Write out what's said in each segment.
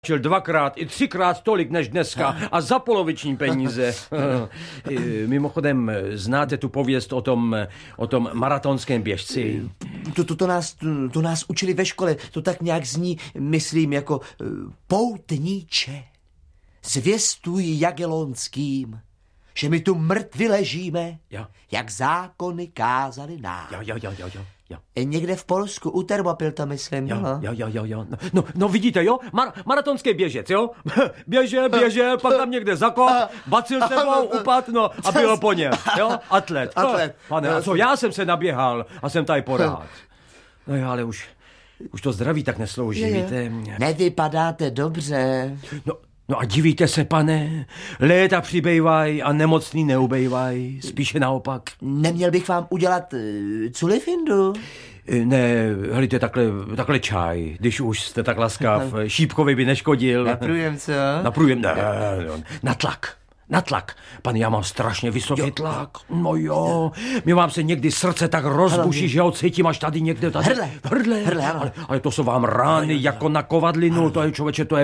Čil 2krát i 3krát tolik než dneska a za poloviční peníze. Mimochodem, znáte tu pověst o tom maratonském běžci? To nás učili ve škole. To tak nějak zní, myslím, jako poutníče. Zvěstuj Jagellonským, že my tu mrtvi ležíme, jak zákony kázali nám. Jo. Někde v Polsku, u Termopilta, myslím. Jo. No vidíte, jo? Maratonský běžec, jo? Běžel, pak tam někde zakop, bacil sebou, upadl, no a bylo po něm, jo? Atlet. Pane, a co, já jsem se naběhal a jsem tady porád. No jo, ale už to zdraví tak neslouží, víte? Nevypadáte dobře. No a divíte se, pane, léta přibývaj a nemocný neubejvaj, spíše naopak. Neměl bych vám udělat culifindu? Ne, helejte, takhle čaj, když už jste tak laskav, šípkovi by neškodil. Naprůjem, co? Naprůjem, ne, na tlak. Pane, já mám strašně vysoký tlak. No jo, mi vám se někdy srdce tak rozbuší, že ho cítím až tady někde. Hrdle. Ale to jsou vám rány jako na kovadlinu, to je, člověče, to je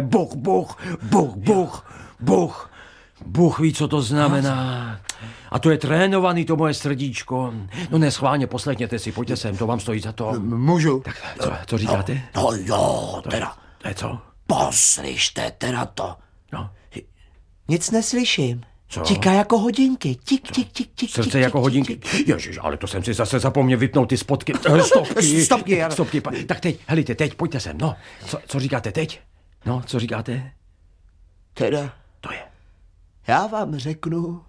Bůh ví, co to znamená. A to je trénovaný, to moje srdíčko. No neschválně, poslechněte si, pojďte sem, to vám stojí za to. Můžu? Tak co říkáte? No jo, teda. To je co? Poslyšte teda to. No. Nic neslyším. Co? Tiká jako hodinky. Tik. Srdce jako hodinky. Ježiš, ale to jsem si zase zapomněl vypnout ty spotky. Stopky. Tak teď, helejte, teď, pojďte sem. No, co říkáte teď? No, co říkáte? Teda. To je. Já vám řeknu,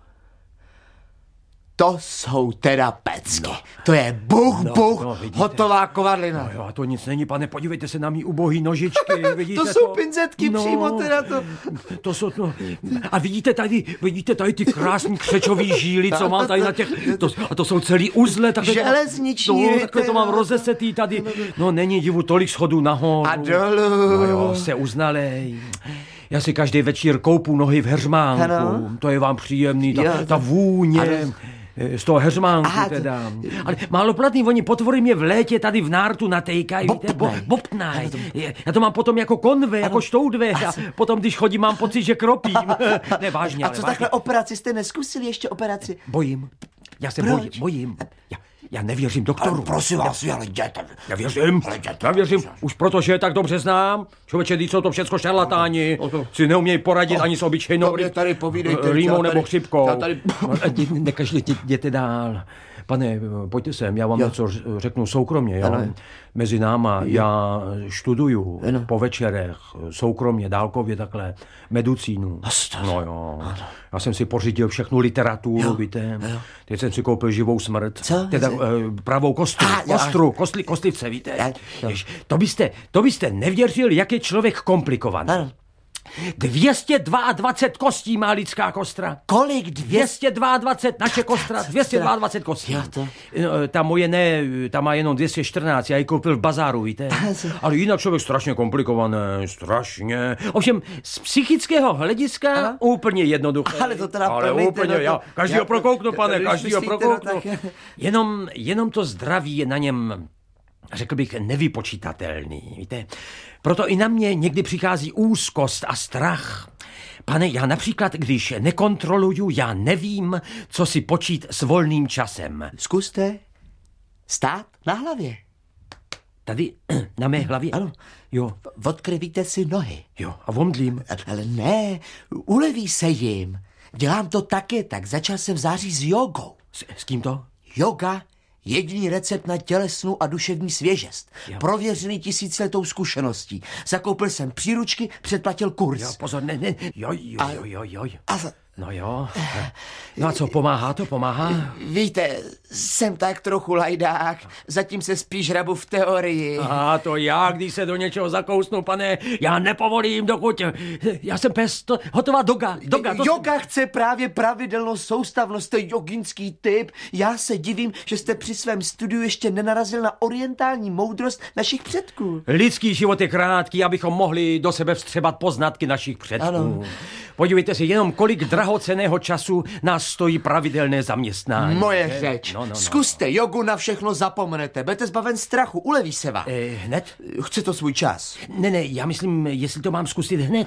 to jsou teda pecky. To je buch, hotová kovadlina. No jo, a to nic není, pane, podívejte se na mý ubohý nožičky, vidíte to? To jsou pinzetky přímo teda to. To jsou, a vidíte tady ty krásný křečový žíly, co mám tady na těch, a to jsou celý uzle. Železniční. Takhle to mám rozesetý tady. No není divu, tolik schodů nahoru. A dolů. No jo, se uznalej. Já si každý večer koupu nohy v heřmánku. Ano. To je vám příjemný, ta vůně. Ano. Z toho heřmánku teda. Ale máloplatný, oni potvory mě v létě tady v nártu natejkají. Bobtnaj. Já to mám potom jako konve, jako štoudve. A potom, když chodím, mám pocit, že kropím. Ne, vážně. A co takhle operaci? Jste neskusili ještě operaci? Bojím. Já se bojím. Já nevěřím doktoru. Ale prosím vás, ale jděte. Já věřím, už protože je tak dobře znám. Člověče, jsou to všecko šarlatáni. Si neumějí poradit ani s obyčejnou rýmou nebo chřipkou. Jděte dál. Pane, pojďte sem, já vám něco řeknu soukromně. Jo? Mezi náma, já študuju po večerech, soukromně, dálkově takhle, medicínu. No jo, já jsem si pořídil všechnu literaturu, víte. Teď jsem si koupil Živou smrt. Co? Teda pravou kostlivce, víte. To byste nevěřil, jak je člověk komplikovaný. 222 kostí má lidská kostra. Kolik? 222 naše kostra, 222 kostí. Ta moje ne, ta má jenom 214, já ji koupil v bazáru, víte. Ale jinak člověk strašně komplikovaný, strašně. Ovšem, z psychického hlediska úplně jednoduché. Ale to teda úplně, já každýho prokouknu, pane, každýho prokouknu. Jenom to zdraví je na něm, řekl bych, nevypočítatelný, víte. Proto i na mě někdy přichází úzkost a strach. Pane, já například, když nekontroluju, já nevím, co si počít s volným časem. Zkuste stát na hlavě. Tady, na mé hlavě? Ano. Jo. Odkrvíte si nohy. Jo, a omdlím. Ale ne, uleví se jim. Dělám to také, tak začal jsem v září s jogou. S kým to? Joga. Jediný recept na tělesnou a duševní svěžest. Prověřený 1000letou zkušeností. Zakoupil jsem příručky, předplatil kurz. Jo, pozor, ne. Jo. No jo. No a co, pomáhá to? Víte, jsem tak trochu lajdák. Zatím se spíš hrabu v teorii. A to já, když se do něčeho zakousnu, pane, já nepovolím, dokud... Já jsem pes, hotová doga. Joga chce právě pravidelnost, soustavnost, to je joginský typ. Já se divím, že jste při svém studiu ještě nenarazil na orientální moudrost našich předků. Lidský život je krátký, abychom mohli do sebe vstřebat poznatky našich předků. Ano. Podívejte si jenom, kolik drahocenného času nás stojí pravidelné zaměstnání. Moje řeč. Zkuste jogu, na všechno zapomenete. Budete zbaven strachu, uleví se vám. Hned? Chce to svůj čas. Ne, já myslím, jestli to mám zkusit hned.